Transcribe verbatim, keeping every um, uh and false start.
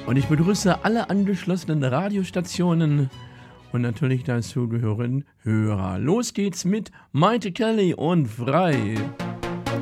Und ich begrüße alle angeschlossenen Radiostationen und natürlich dazugehörigen Hörer. Los geht's mit Maite Kelly und Frei.